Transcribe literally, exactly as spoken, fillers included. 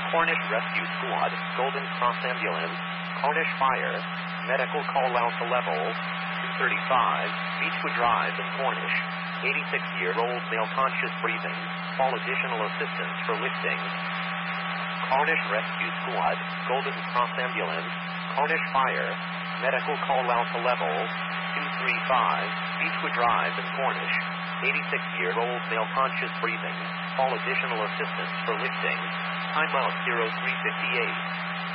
Cornish Rescue Squad, Golden Cross Ambulance, Cornish Fire, medical call out to level two thirty-five, Beechwood Drive in Cornish. eighty-six-year-old male conscious breathing, all additional assistance for lifting. Cornish Rescue Squad, Golden Cross Ambulance, Cornish Fire, medical call out to level two thirty-five, Beechwood Drive in Cornish. eighty-six-year-old male conscious breathing, all additional assistance for lifting. Time out zero three fifty-eight.